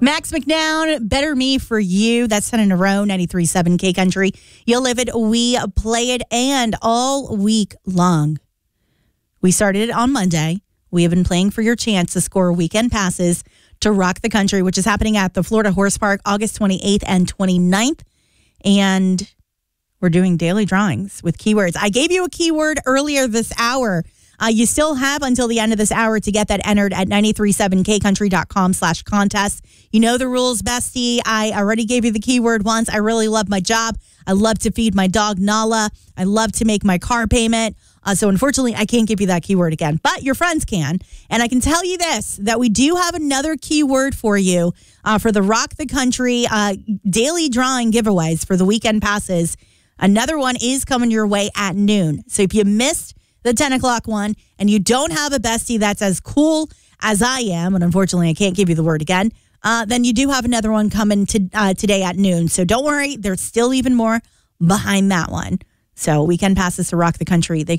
Max McNown, Better Me for You. That's 10 in a row, 93.7 K Country. You live it, we play it, and all week long. We started it on Monday. We have been playing for your chance to score weekend passes to Rock the Country, which is happening at the Florida Horse Park August 28th and 29th. And we're doing daily drawings with keywords. I gave you a keyword earlier this hour. You still have until the end of this hour to get that entered at 937kcountry.com/contest. You know the rules, bestie. I already gave you the keyword once. I really love my job. I love to feed my dog, Nala. I love to make my car payment. So unfortunately, I can't give you that keyword again, but your friends can. And I can tell you this, that we do have another keyword for you for the Rock the Country daily drawing giveaways for the weekend passes. Another one is coming your way at noon. So if you missed the 10 o'clock one, and you don't have a bestie that's as cool as I am, and unfortunately I can't give you the word again, then you do have another one coming today at noon. So don't worry, there's still even more behind that one. So weekend passes to Rock the Country. They